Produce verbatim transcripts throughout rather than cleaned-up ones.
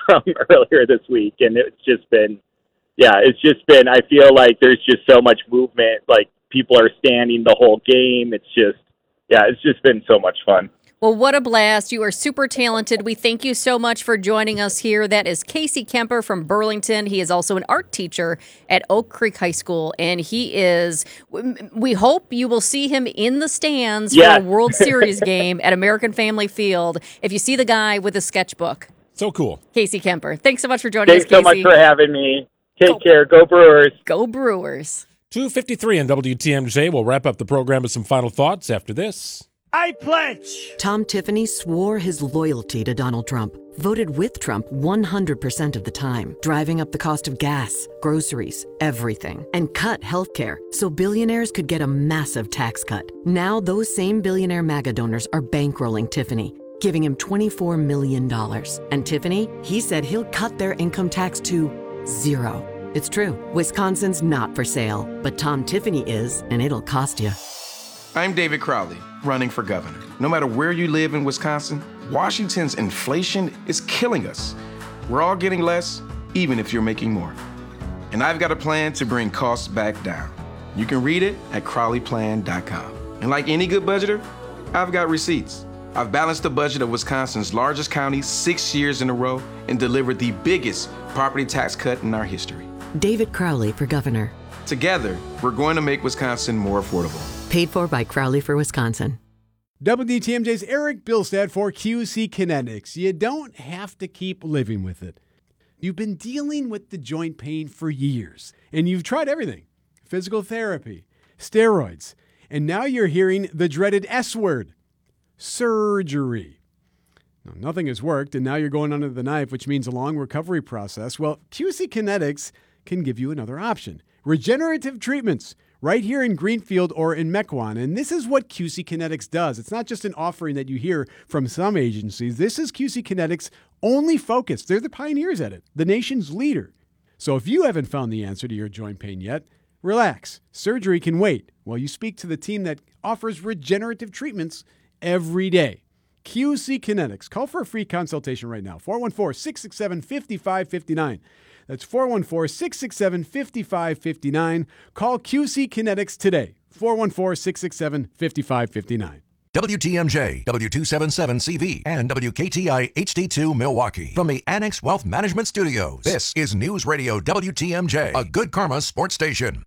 from earlier this week, and it's just been, yeah, it's just been. I feel like there's just so much movement. Like people are standing the whole game. It's just, yeah, it's just been so much fun. Well, what a blast. You are super talented. We thank you so much for joining us here. That is Casey Kemper from Burlington. He is also an art teacher at Oak Creek High School, and he is, we hope you will see him in the stands yes. for a World Series game at American Family Field if you see the guy with a sketchbook. So cool. Casey Kemper. Thanks so much for joining Thanks us, Casey. Thanks so much for having me. Take Go. care. Go Brewers. Go Brewers. two fifty-three on W T M J. We'll wrap up the program with some final thoughts after this. I pledge. Tom Tiffany swore his loyalty to Donald Trump, voted with Trump one hundred percent of the time, driving up the cost of gas, groceries, everything, and cut healthcare so billionaires could get a massive tax cut. Now those same billionaire MAGA donors are bankrolling Tiffany, giving him twenty-four million dollars. And Tiffany, he said he'll cut their income tax to zero. It's true. Wisconsin's not for sale, but Tom Tiffany is, and it'll cost you. I'm David Crowley, running for governor. No matter where you live in Wisconsin, Washington's inflation is killing us. We're all getting less, even if you're making more. And I've got a plan to bring costs back down. You can read it at crowley plan dot com. And like any good budgeter, I've got receipts. I've balanced the budget of Wisconsin's largest county six years in a row and delivered the biggest property tax cut in our history. David Crowley for governor. Together, we're going to make Wisconsin more affordable. Paid for by Crowley for Wisconsin. W T M J's Eric Bilstad for Q C Kinetics. You don't have to keep living with it. You've been dealing with the joint pain for years, and you've tried everything. Physical therapy, steroids, and now you're hearing the dreaded S word, surgery. Now, nothing has worked, and now you're going under the knife, which means a long recovery process. Well, Q C Kinetics can give you another option. Regenerative treatments right here in Greenfield or in Mequon. And this is what Q C Kinetics does. It's not just an offering that you hear from some agencies. This is Q C Kinetics' only focus. They're the pioneers at it, the nation's leader. So if you haven't found the answer to your joint pain yet, relax. Surgery can wait while you speak to the team that offers regenerative treatments every day. Q C Kinetics. Call for a free consultation right now. four one four, six six seven, five five five nine. That's four one four, six six seven, five five five nine. Call Q C Kinetics today. four one four, six six seven, five five five nine. W T M J, W two seventy-seven C V, and W K T I H D two Milwaukee. From the Annex Wealth Management Studios, this is News Radio W T M J, a Good Karma sports station.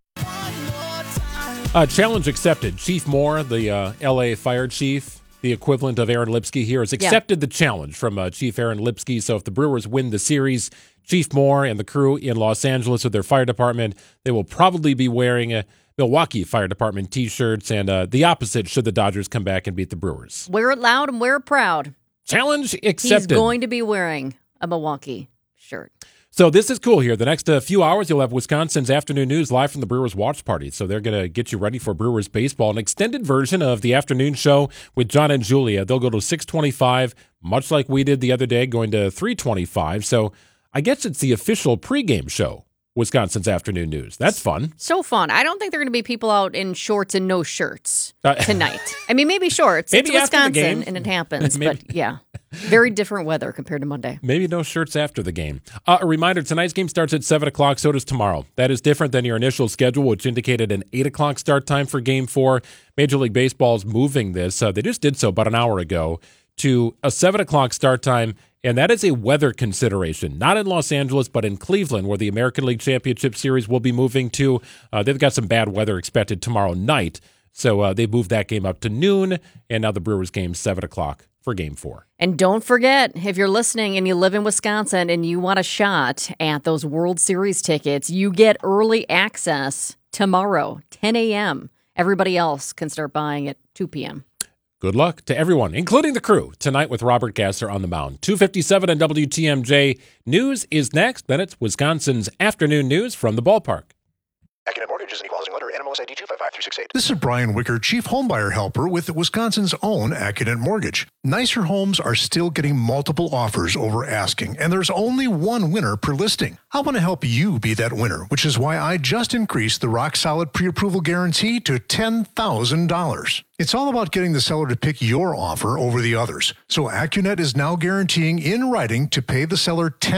Uh, challenge accepted. Chief Moore, the uh, L A fire chief, the equivalent of Aaron Lipsky here, has accepted yeah. the challenge from uh, Chief Aaron Lipsky. So if the Brewers win the series, Chief Moore and the crew in Los Angeles with their fire department, they will probably be wearing a Milwaukee Fire Department T-shirts, and uh, the opposite should the Dodgers come back and beat the Brewers. Wear it loud and wear it proud. Challenge accepted. He's going to be wearing a Milwaukee shirt. So this is cool here. The next uh, few hours, you'll have Wisconsin's afternoon news live from the Brewers watch party. So they're going to get you ready for Brewers baseball. An extended version of the afternoon show with John and Julia. They'll go to six twenty-five, much like we did the other day, going to three twenty-five. So I guess it's the official pregame show, Wisconsin's afternoon news. That's fun. So fun. I don't think there are going to be people out in shorts and no shirts Uh, tonight. I mean, maybe shorts. Maybe it's after the Wisconsin, game. and it happens. Maybe. But yeah, very different weather compared to Monday. Maybe no shirts after the game. Uh, a reminder, tonight's game starts at seven o'clock, so does tomorrow. That is different than your initial schedule, which indicated an eight o'clock start time for Game four. Major League Baseball is moving this. Uh, they just did so about an hour ago to a seven o'clock start time, and that is a weather consideration. Not in Los Angeles, but in Cleveland, where the American League Championship Series will be moving to. Uh, they've got some bad weather expected tomorrow night, so uh, they moved that game up to noon, and now the Brewers game seven o'clock for Game four. And don't forget, if you're listening and you live in Wisconsin and you want a shot at those World Series tickets, you get early access tomorrow, ten a.m. Everybody else can start buying at two p.m. Good luck to everyone, including the crew, tonight with Robert Gasser on the mound. two fifty-seven on W T M J. News is next. Then it's Wisconsin's afternoon news from the ballpark. Accunet Mortgage is an equal housing lender. N M L S I D two five five three six eight. This is Brian Wicker, Chief Homebuyer Helper with Wisconsin's own Accunet Mortgage. Nicer homes are still getting multiple offers over asking, and there's only one winner per listing. I want to help you be that winner, which is why I just increased the rock-solid pre-approval guarantee to ten thousand dollars. It's all about getting the seller to pick your offer over the others. So Accunet is now guaranteeing in writing to pay the seller ten